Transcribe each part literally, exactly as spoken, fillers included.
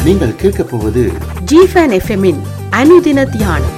நீங்கள் கேட்க போவது ஜிஃபன் எஃப்எம்மின் அனுதின தியானம்.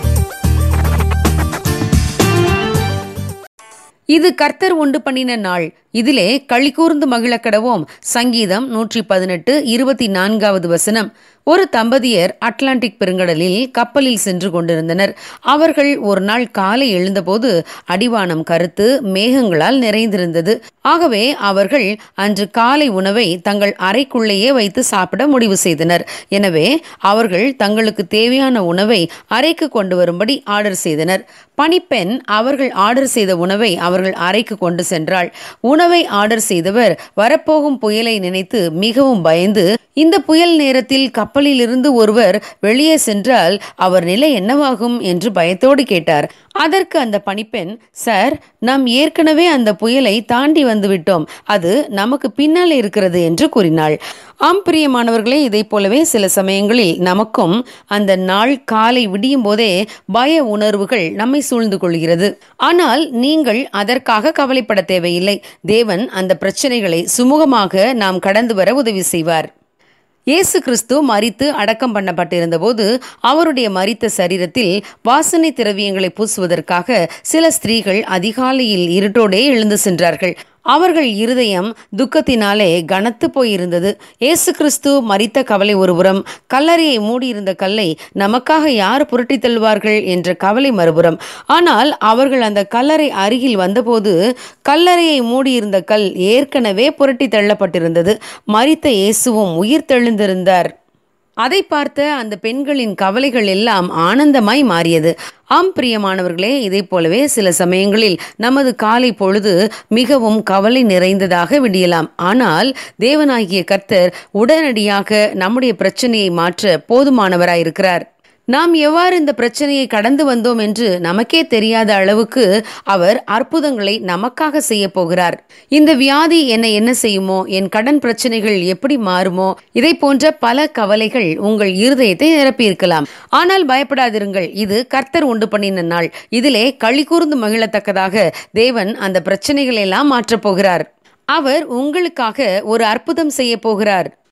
இது கர்த்தர் உண்டு பண்ணின நாள், இதிலே களி கூர்ந்து மகிழ கடவோம். சங்கீதம் நூற்றி பதினெட்டு இருபத்தி நான்காவது வசனம். ஒரு தம்பதியர் அட்லாண்டிக் பெருங்கடலில் கப்பலில் சென்று கொண்டிருந்தனர். அவர்கள் ஒரு நாள் காலை எழுந்தபோது அடிவானம் கருத்து மேகங்களால் நிறைந்திருந்தது. ஆகவே அவர்கள் அன்று காலை உணவை தங்கள் அறைக்குள்ளேயே வைத்து சாப்பிட முடிவு செய்தனர். எனவே அவர்கள் தங்களுக்கு தேவையான உணவை அறைக்கு கொண்டு வரும்படி ஆர்டர் செய்தனர். பணிப்பெண் அவர்கள் ஆர்டர் செய்த உணவை அவர்கள் அறைக்கு கொண்டு சென்றாள். உணவை ஆர்டர் செய்தவர் வரப்போகும் புயலை நினைத்து மிகவும் பயந்து, இந்த புயல் நேரத்தில் கப்பலில் இருந்து ஒருவர் வெளியே சென்றால் அவர் நிலை என்னவாகும் என்று பயத்தோடு கேட்டார். அதற்கு அந்த பணிப்பெண், சார், நாம் ஏற்கனவே அந்த புயலை தாண்டி வந்துவிட்டோம், அது நமக்கு பின்னால் இருக்கிறது என்று கூறினாள். ஆம் பிரியமானவர்களே, இதை போலவே சில சமயங்களில் நமக்கும் அந்த நாள் காலை விடியும் போதே பய உணர்வுகள் நம்மை சூழ்ந்து கொள்கிறது. ஆனால் நீங்கள் அதற்காக கவலைப்பட தேவையில்லை. தேவன் அந்த பிரச்சனைகளை சுமூகமாக நாம் கடந்து வர உதவி செய்வார். இயேசு கிறிஸ்து மரித்து அடக்கம் பண்ணப்பட்டிருந்த போது அவருடைய மரித்த சரீரத்தில் வாசனை திரவியங்களை பூசுவதற்காக சில ஸ்திரீகள் அதிகாலையில் இருட்டோடே எழுந்து சென்றார்கள். அவர்கள் இருதயம் துக்கத்தினாலே கனத்து போயிருந்தது. இயேசு கிறிஸ்து மரித்த கவலை ஒருபுறம், கல்லறையை மூடியிருந்த கல்லை நமக்காக யார் புரட்டி தள்ளுவார்கள் என்ற கவலை மறுபுறம். ஆனால் அவர்கள் அந்த கல்லறை அருகில் வந்தபோது கல்லறையை மூடியிருந்த கல் ஏற்கனவே புரட்டி தள்ளப்பட்டிருந்தது. மரித்த இயேசுவும் உயிர் தெழுந்திருந்தார். அதை பார்த்த அந்த பெண்களின் கவலைகள் எல்லாம் ஆனந்தமாய் மாறியது. ஆம் பிரியமானவர்களே, இதை போலவே சில சமயங்களில் நமது காலை பொழுது மிகவும் கவலை நிறைந்ததாக விடியலாம். ஆனால் தேவனாகிய கர்த்தர் உடனடியாக நம்முடைய பிரச்சனையை மாற்ற போதுமானவராயிருக்கிறார். நாம் எவ்வாறு இந்த பிரச்சனையை கடந்து வந்தோம் என்று நமக்கே தெரியாத அளவுக்கு அவர் அற்புதங்களை நமக்காக செய்ய போகிறார். இந்த வியாதி என்னை என்ன செய்யுமோ, என் கடன் பிரச்சனைகள் எப்படி மாறுமோ, இதை போன்ற பல கவலைகள் உங்கள் இருதயத்தை நிரப்பியிருக்கலாம். ஆனால் பயப்படாதிருங்கள், இது கர்த்தர் உண்டு பண்ணின நாள். இதிலே களி கூர்ந்து மகிழத்தக்கதாக தேவன் அந்த பிரச்சனைகளை எல்லாம் மாற்றப் போகிறார். அவர் உங்களுக்காக ஒரு அற்புதம் செய்ய போகிறார்.